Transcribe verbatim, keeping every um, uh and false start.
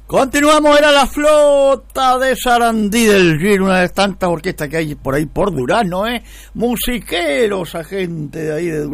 Continuamos, era la flota de Sarandí del Giro, una de tantas orquestas que hay por ahí por Durazno, ¿eh? Musiqueros, a gente de ahí de Durazno.